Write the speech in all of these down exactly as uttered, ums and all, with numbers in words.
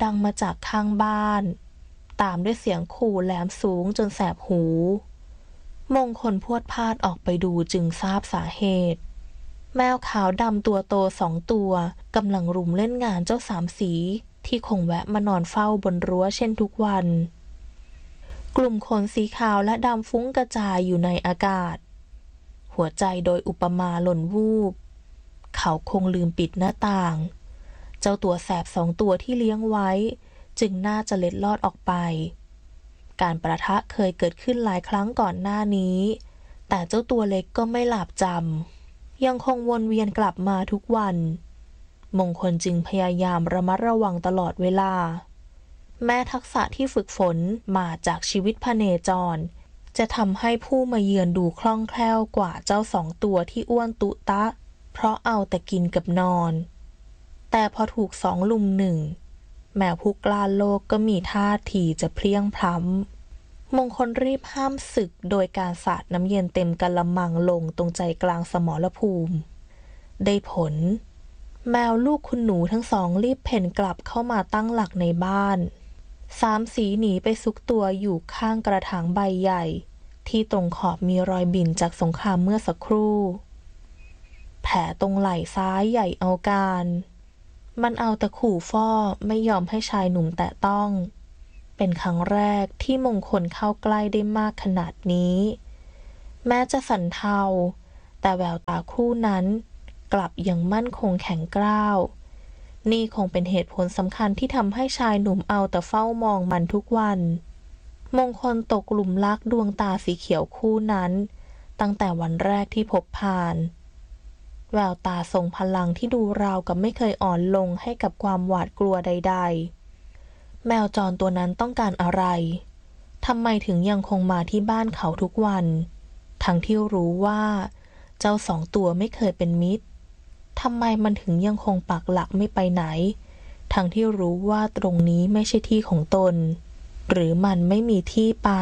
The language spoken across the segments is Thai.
ดังมาจากข้างบ้านตามด้วยเสียงขู่แหลมสูงจนแสบหูมงคลพรวดพลาดออกไปดูจึงทราบสาเหตุแมวขาวดำตัวโตสองตัวกำลังรุมเล่นงานเจ้าสามสีที่คงแวะมานอนเฝ้าบนรั้วเช่นทุกวันกลุ่มขนสีขาวและดำฟุ้งกระจายอยู่ในอากาศหัวใจโดยอุปมาหล่นวูบเขาคงลืมปิดหน้าต่างเจ้าตัวแสบสองตัวที่เลี้ยงไว้จึงน่าจะเล็ดลอดออกไปการประทะเคยเกิดขึ้นหลายครั้งก่อนหน้านี้แต่เจ้าตัวเล็กก็ไม่หลาบจำยังคงวนเวียนกลับมาทุกวันมงคลจึงพยายามระมัดระวังตลอดเวลาแม้ทักษะที่ฝึกฝนมาจากชีวิตพเนจรจะทำให้ผู้มาเยือนดูคล่องแคล่วกว่าเจ้าสองตัวที่อ้วนตุตะเพราะเอาแต่กินกับนอนแต่พอถูกสองลุมหนึ่งแมวผู้กล้าโลกก็มีท่าทีจะเพลี้ยงพล้ำมงคลรีบห้ามศึกโดยการสาดน้ำเย็นเต็มกะละมังลงตรงใจกลางสมรภูมิได้ผลแมวลูกคุณหนูทั้งสองรีบเพ่นกลับเข้ามาตั้งหลักในบ้านสามสีหนีไปซุกตัวอยู่ข้างกระถางใบใหญ่ที่ตรงขอบมีรอยบิ่นจากสงครามเมื่อสักครู่แผลตรงไหล่ซ้ายใหญ่เอาการมันเอาแต่ขู่ฟ้อไม่ยอมให้ชายหนุ่มแตะต้องเป็นครั้งแรกที่มงคลเข้าใกล้ได้มากขนาดนี้แม้จะสั่นเทาแต่แววตาคู่นั้นกลับยังมั่นคงแข็งกร้าวนี่คงเป็นเหตุผลสำคัญที่ทำให้ชายหนุ่มเอาแต่เฝ้ามองมันทุกวันมงคลตกหลุมรักดวงตาสีเขียวคู่นั้นตั้งแต่วันแรกที่พบผ่านแววตาทรงพลังที่ดูราวกับไม่เคยอ่อนลงให้กับความหวาดกลัวใดๆแมวจรตัวนั้นต้องการอะไรทำไมถึงยังคงมาที่บ้านเขาทุกวันทั้งที่รู้ว่าเจ้าสองตัวไม่เคยเป็นมิตรทำไมมันถึงยังคงปักหลักไม่ไปไหนทั้งที่รู้ว่าตรงนี้ไม่ใช่ที่ของตนหรือมันไม่มีที่ไป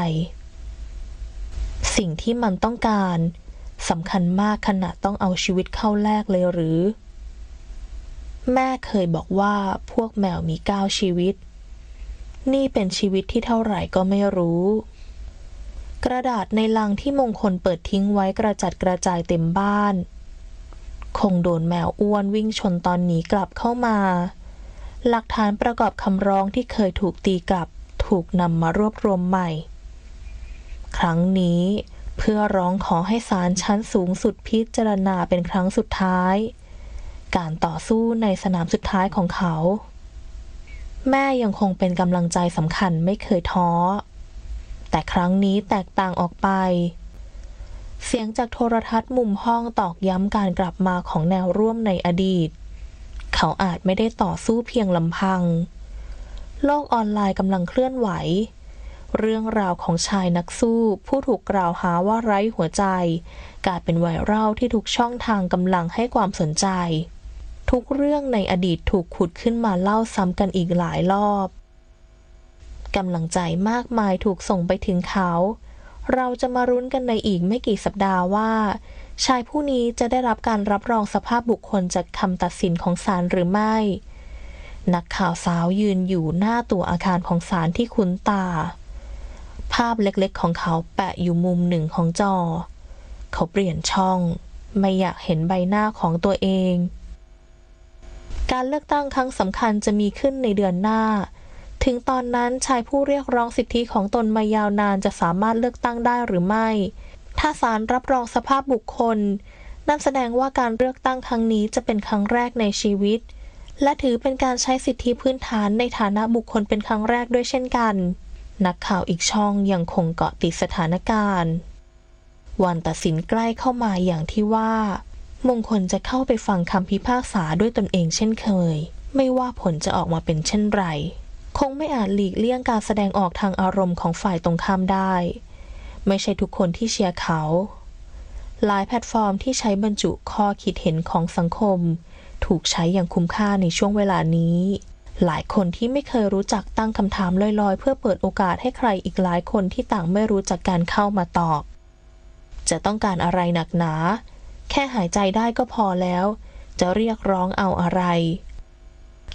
สิ่งที่มันต้องการสำคัญมากขนาดต้องเอาชีวิตเข้าแลกเลยหรือแม่เคยบอกว่าพวกแมวมีเก้าชีวิตนี่เป็นชีวิตที่เท่าไหร่ก็ไม่รู้กระดาษในลังที่มงคลเปิดทิ้งไว้กระจัดกระจายเต็มบ้านคงโดนแมวอ้วนวิ่งชนตอนหนีกลับเข้ามาหลักฐานประกอบคำร้องที่เคยถูกตีกลับถูกนำมารวบรวมใหม่ครั้งนี้เพื่อร้องขอให้ศาลชั้นสูงสุดพิจารณาเป็นครั้งสุดท้ายการต่อสู้ในสนามสุดท้ายของเขาแม่ยังคงเป็นกำลังใจสำคัญไม่เคยท้อแต่ครั้งนี้แตกต่างออกไปเสียงจากโทรทัศน์มุมห้องตอกย้ำการกลับมาของแนวร่วมในอดีตเขาอาจไม่ได้ต่อสู้เพียงลำพังโลกออนไลน์กำลังเคลื่อนไหวเรื่องราวของชายนักสู้ผู้ถูกกล่าวหาว่าไร้หัวใจกลายเป็นไวรัลที่ทุกช่องทางกำลังให้ความสนใจทุกเรื่องในอดีตถูกขุดขึ้นมาเล่าซ้ำกันอีกหลายรอบกำลังใจมากมายถูกส่งไปถึงเขาเราจะมารุ้นกันในอีกไม่กี่สัปดาห์ว่าชายผู้นี้จะได้รับการรับรองสภาพบุคคลจากคำตัดสินของศาลหรือไม่นักข่าวสาวยืนอยู่หน้าตัวอาคารของศาลที่คุ้นตาภาพเล็กๆของเขาแปะอยู่มุมหนึ่งของจอเขาเปลี่ยนช่องไม่อยากเห็นใบหน้าของตัวเองการเลือกตั้งครั้งสำคัญจะมีขึ้นในเดือนหน้าถึงตอนนั้นชายผู้เรียกร้องสิทธิของตนมายาวนานจะสามารถเลือกตั้งได้หรือไม่ถ้าศาลรับรองสภาพบุคคลนั่นแสดงว่าการเลือกตั้งครั้งนี้จะเป็นครั้งแรกในชีวิตและถือเป็นการใช้สิทธิพื้นฐานในฐานะบุคคลเป็นครั้งแรกด้วยเช่นกันนักข่าวอีกช่องยังคงเกาะติดสถานการณ์วันตัดสินใกล้เข้ามาอย่างที่ว่ามงคลจะเข้าไปฟังคำพิพากษาด้วยตนเองเช่นเคยไม่ว่าผลจะออกมาเป็นเช่นไรคงไม่อาจหลีกเลี่ยงการแสดงออกทางอารมณ์ของฝ่ายตรงข้ามได้ไม่ใช่ทุกคนที่เชียร์เขาหลายแพลตฟอร์มที่ใช้บรรจุข้อคิดเห็นของสังคมถูกใช้อย่างคุ้มค่าในช่วงเวลานี้หลายคนที่ไม่เคยรู้จักตั้งคำถามลอยๆเพื่อเปิดโอกาสให้ใครอีกหลายคนที่ต่างไม่รู้จักการเข้ามาตอบจะต้องการอะไรหนักหนาแค่หายใจได้ก็พอแล้วจะเรียกร้องเอาอะไร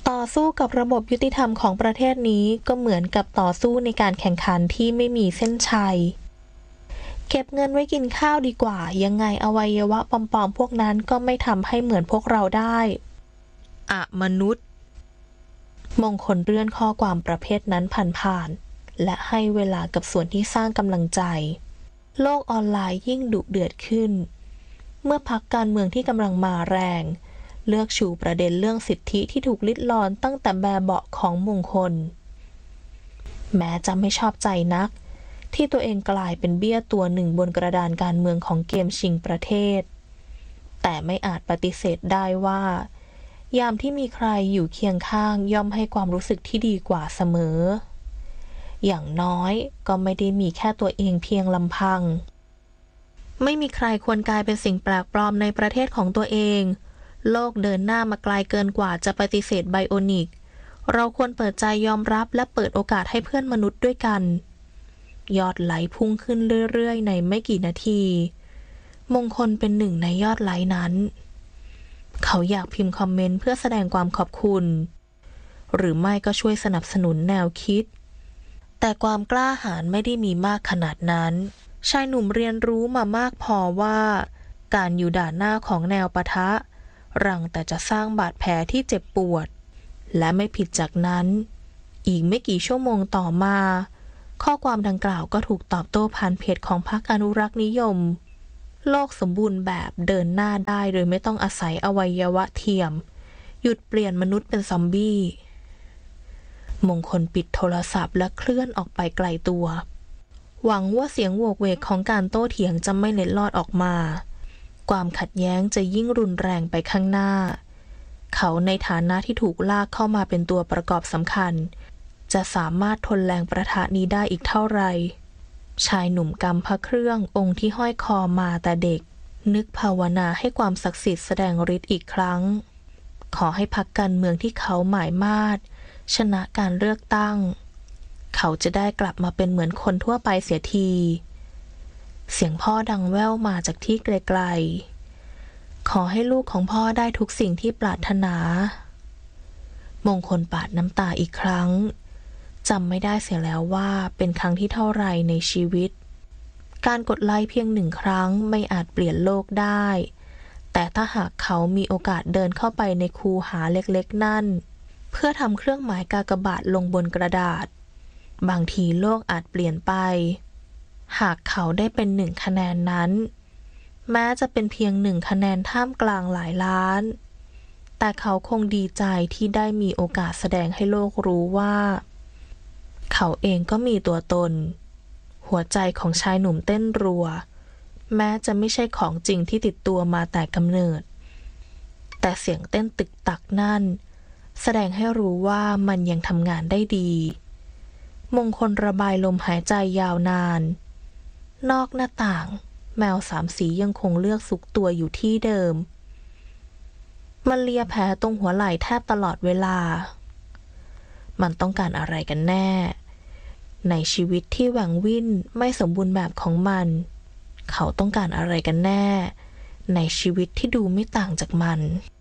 ต่อสู้กับระบบยุติธรรมของประเทศนี้ก็เหมือนกับต่อสู้ในการแข่งขันที่ไม่มีเส้นชัยเก็บเงินไว้กินข้าวดีกว่ายังไงอวัยวะปลอมๆพวกนั้นก็ไม่ทำให้เหมือนพวกเราได้อะมนุษย์มงคลเลื่อนข้อความประเภทนั้นผ่านๆและให้เวลากับส่วนที่สร้างกำลังใจโลกออนไลน์ยิ่งดุเดือดขึ้นเมื่อพรรคการเมืองที่กำลังมาแรงเลือกชูประเด็นเรื่องสิทธิที่ถูกลิดรอนตั้งแต่แบบเบาะของมงคลแม้จะไม่ชอบใจนักที่ตัวเองกลายเป็นเบี้ยตัวหนึ่งบนกระดานการเมืองของเกมชิงประเทศแต่ไม่อาจปฏิเสธได้ว่ายามที่มีใครอยู่เคียงข้างย่อมให้ความรู้สึกที่ดีกว่าเสมออย่างน้อยก็ไม่ได้มีแค่ตัวเองเพียงลำพังไม่มีใครควรกลายเป็นสิ่งแปลกปลอมในประเทศของตัวเองโลกเดินหน้ามาไกลเกินกว่าจะปฏิเสธไบโอนิกเราควรเปิดใจยอมรับและเปิดโอกาสให้เพื่อนมนุษย์ด้วยกันยอดไลค์พุ่งขึ้นเรื่อยๆในไม่กี่นาทีมงคลเป็นหนึ่งในยอดไลค์นั้นเขาอยากพิมพ์คอมเมนต์เพื่อแสดงความขอบคุณหรือไม่ก็ช่วยสนับสนุนแนวคิดแต่ความกล้าหาญไม่ได้มีมากขนาดนั้นชายหนุ่มเรียนรู้มามากพอว่าการอยู่ด่านหน้าของแนวปะทะรังแต่จะสร้างบาดแผลที่เจ็บปวดและไม่ผิดจากนั้นอีกไม่กี่ชั่วโมงต่อมาข้อความดังกล่าวก็ถูกตอบโต้ผ่านเพจของพรรคอนุรักษ์นิยมโลกสมบูรณ์แบบเดินหน้าได้โดยไม่ต้องอาศัยอวัยวะเทียมหยุดเปลี่ยนมนุษย์เป็นซอมบี้มงคลปิดโทรศัพท์และเคลื่อนออกไปไกลตัวหวังว่าเสียงโหวกเวกของการโต้เถียงจะไม่เล็ดลอดออกมาความขัดแย้งจะยิ่งรุนแรงไปข้างหน้าเขาในฐานะที่ถูกลากเข้ามาเป็นตัวประกอบสำคัญจะสามารถทนแรงประทะนี้ได้อีกเท่าไหร่ชายหนุ่มกำพระเครื่ององค์ที่ห้อยคอมาแต่เด็กนึกภาวนาให้ความศักดิ์สิทธิ์แสดงฤทธิ์อีกครั้งขอให้พรรคการเมืองที่เขาหมายมาศชนะการเลือกตั้งเขาจะได้กลับมาเป็นเหมือนคนทั่วไปเสียทีเสียงพ่อดังแว่วมาจากที่ไกลๆขอให้ลูกของพ่อได้ทุกสิ่งที่ปรารถนามงคลปาดน้ำตาอีกครั้งจำไม่ได้เสียแล้วว่าเป็นครั้งที่เท่าไรในชีวิตการกดไลค์เพียงหนึ่งครั้งไม่อาจเปลี่ยนโลกได้แต่ถ้าหากเขามีโอกาสเดินเข้าไปในคูหาเล็กๆนั่นเพื่อทำเครื่องหมายกากบาทลงบนกระดาษบางทีโลกอาจเปลี่ยนไปหากเขาได้เป็นหนึ่งคะแนนนั้นแม้จะเป็นเพียงหนึ่งคะแนนท่ามกลางหลายล้านแต่เขาคงดีใจที่ได้มีโอกาสแสดงให้โลกรู้ว่าเขาเองก็มีตัวตนหัวใจของชายหนุ่มเต้นรัวแม้จะไม่ใช่ของจริงที่ติดตัวมาแต่กำเนิดแต่เสียงเต้นตึกตักนั่นแสดงให้รู้ว่ามันยังทำงานได้ดีมงคลระบายลมหายใจยาวนานนอกหน้าต่างแมวสามสียังคงเลือกซุกตัวอยู่ที่เดิมมันเลียแผลตรงหัวไหล่แทบตลอดเวลามันต้องการอะไรกันแน่ในชีวิตที่แหว่งวิ่นไม่สมบูรณ์แบบของมันเขาต้องการอะไรกันแน่ในชีวิตที่ดูไม่ต่างจากมัน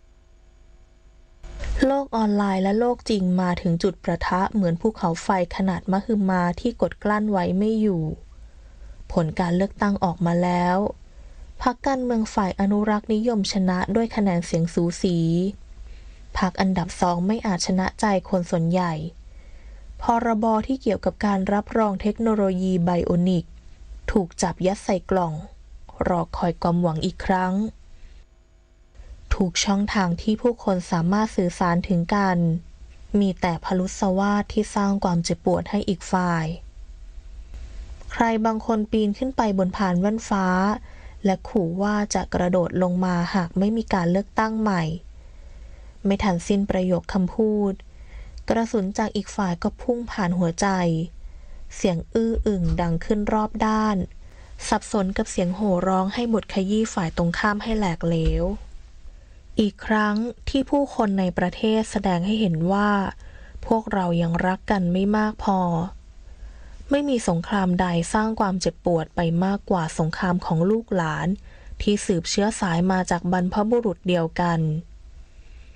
โลกออนไลน์และโลกจริงมาถึงจุดประทะเหมือนภูเขาไฟขนาดมหึมาที่กดกลั้นไว้ไม่อยู่ผลการเลือกตั้งออกมาแล้วพรรคการเมืองฝ่ายอนุรักษ์นิยมชนะด้วยคะแนนเสียงสูสีพรรคอันดับสองไม่อาจชนะใจคนส่วนใหญ่พรบที่เกี่ยวกับการรับรองเทคโนโลยีไบโอนิกถูกจับยัดใส่กล่องรอคอยความหวังอีกครั้งถูกช่องทางที่ผู้คนสามารถสื่อสารถึงกันมีแต่พลุสวาทที่สร้างความเจ็บปวดให้อีกฝ่ายใครบางคนปีนขึ้นไปบนพานแว่นฟ้าและขู่ว่าจะกระโดดลงมาหากไม่มีการเลือกตั้งใหม่ไม่ทันสิ้นประโยคคำพูดกระสุนจากอีกฝ่ายก็พุ่งผ่านหัวใจเสียงอื้ออึ่งดังขึ้นรอบด้านสับสนกับเสียงโห่ร้องให้บทขยี้ฝ่ายตรงข้ามให้แหลกเหลวอีกครั้งที่ผู้คนในประเทศแสดงให้เห็นว่าพวกเรายังรักกันไม่มากพอไม่มีสงครามใดสร้างความเจ็บปวดไปมากกว่าสงครามของลูกหลานที่สืบเชื้อสายมาจากบรรพบุรุษเดียวกันโท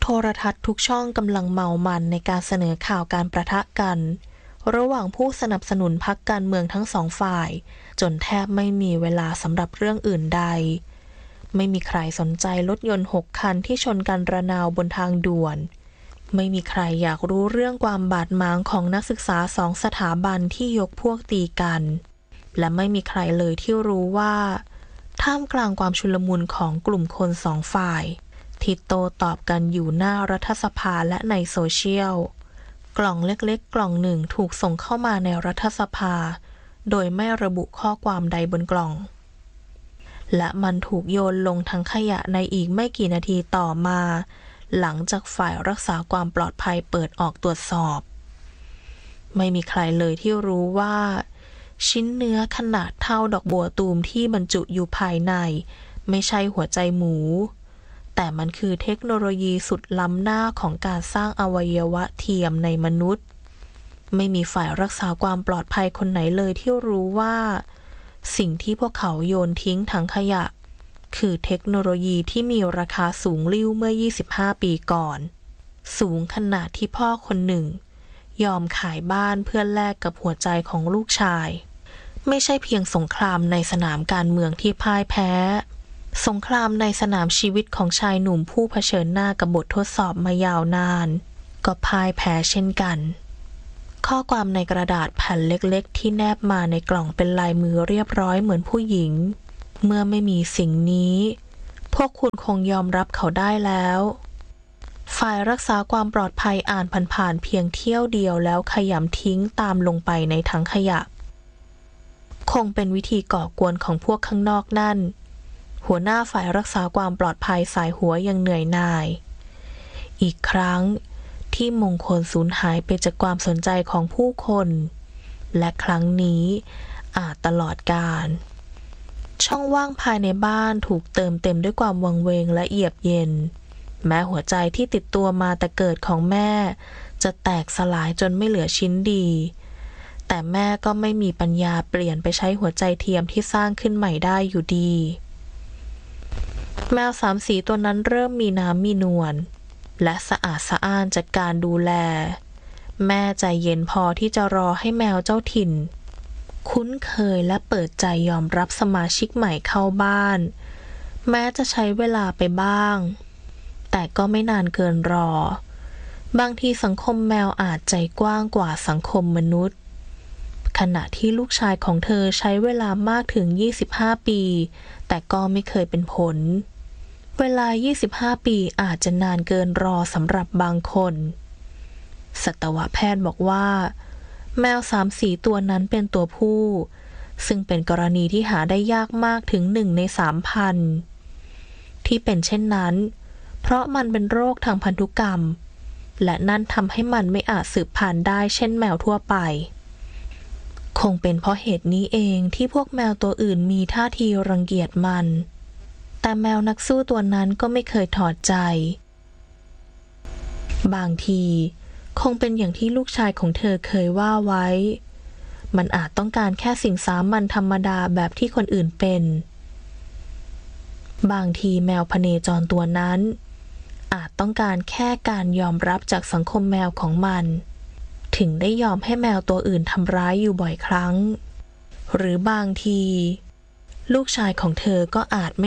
ทรทัศน์ทุกช่องกำลังเมามันในการเสนอข่าวการประทะกันระหว่างผู้สนับสนุนพรรคการเมืองทั้งสองฝ่ายจนแทบไม่มีเวลาสำหรับเรื่องอื่นใดไม่มีใครสนใจรถยนต์หกคันที่ชนกันระนาวบนทางด่วนไม่มีใครอยากรู้เรื่องความบาดหมางของนักศึกษาสองสถาบันที่ยกพวกตีกันและไม่มีใครเลยที่รู้ว่าท่ามกลางความชุลมุนของกลุ่มคนสองฝ่ายที่โต้ตอบกันอยู่หน้ารัฐสภาและในโซเชียลกล่องเล็กๆกล่องหนึ่งถูกส่งเข้ามาในรัฐสภาโดยไม่ระบุข้อความใดบนกล่องและมันถูกโยนลงถังขยะในอีกไม่กี่นาทีต่อมาหลังจากฝ่ายรักษาความปลอดภัยเปิดออกตรวจสอบไม่มีใครเลยที่รู้ว่าชิ้นเนื้อขนาดเท่าดอกบัวตูมที่บรรจุอยู่ภายในไม่ใช่หัวใจหมูแต่มันคือเทคโนโลยีสุดล้ำหน้าของการสร้างอวัยวะเทียมในมนุษย์ไม่มีฝ่ายรักษาความปลอดภัยคนไหนเลยที่รู้ว่าสิ่งที่พวกเขาโยนทิ้งถังขยะคือเทคโนโลยีที่มีราคาสูงลิ่วเมื่อยี่สิบห้าปีก่อนสูงขนาดที่พ่อคนหนึ่งยอมขายบ้านเพื่อแลกกับหัวใจของลูกชายไม่ใช่เพียงสงครามในสนามการเมืองที่พ่ายแพ้สงครามในสนามชีวิตของชายหนุ่มผู้เผชิญหน้ากับบททดสอบมายาวนานก็พ่ายแพ้เช่นกันข้อความในกระดาษแผ่นเล็กๆที่แนบมาในกล่องเป็นลายมือเรียบร้อยเหมือนผู้หญิงเมื่อไม่มีสิ่งนี้พวกคุณคงยอมรับเขาได้แล้วฝ่ายรักษาความปลอดภัยอ่านผ่านๆเพียงเที่ยวเดียวแล้วขยำทิ้งตามลงไปในถังขยะคงเป็นวิธีก่อกวนของพวกข้างนอกนั่นหัวหน้าฝ่ายรักษาความปลอดภัยสายหัวยังเหนื่อยหน่ายอีกครั้งที่มงคลสูญหายไปจากความสนใจของผู้คนและครั้งนี้อาจตลอดกาลช่องว่างภายในบ้านถูกเติมเต็มด้วยความวังเวงและเอียบเย็นแม้หัวใจที่ติดตัวมาแต่เกิดของแม่จะแตกสลายจนไม่เหลือชิ้นดีแต่แม่ก็ไม่มีปัญญาเปลี่ยนไปใช้หัวใจเทียมที่สร้างขึ้นใหม่ได้อยู่ดีแมวสามสีตัวนั้นเริ่มมีน้ำมีนวลและสะอาดสะอ้านจากการดูแลแม่ใจเย็นพอที่จะรอให้แมวเจ้าถิ่นคุ้นเคยและเปิดใจยอมรับสมาชิกใหม่เข้าบ้านแม้จะใช้เวลาไปบ้างแต่ก็ไม่นานเกินรอบางทีสังคมแมวอาจใจกว้างกว่าสังคมมนุษย์ขณะที่ลูกชายของเธอใช้เวลามากถึงยี่สิบห้าปีแต่ก็ไม่เคยเป็นผลเวลายี่สิบห้าปีอาจจะนานเกินรอสำหรับบางคนสัตวแพทย์บอกว่าแมวสามสีตัวนั้นเป็นตัวผู้ซึ่งเป็นกรณีที่หาได้ยากมากถึงหนึ่งในสามพันที่เป็นเช่นนั้นเพราะมันเป็นโรคทางพันธุกรรมและนั่นทำให้มันไม่อาจสืบพันธุ์ได้เช่นแมวทั่วไปคงเป็นเพราะเหตุนี้เองที่พวกแมวตัวอื่นมีท่าทีรังเกียจมันแต่แมวนักสู้ตัวนั้นก็ไม่เคยถอดใจบางทีคงเป็นอย่างที่ลูกชายของเธอเคยว่าไว้มันอาจต้องการแค่สิ่งสามัญธรรมดาแบบที่คนอื่นเป็นบางทีแมวพเนจรตัวนั้นอาจต้องการแค่การยอมรับจากสังคมแมวของมันถึงได้ยอมให้แมวตัวอื่นทำร้ายอยู่บ่อยครั้งหรือบางทีลูกชายของเธอก็อาจไม่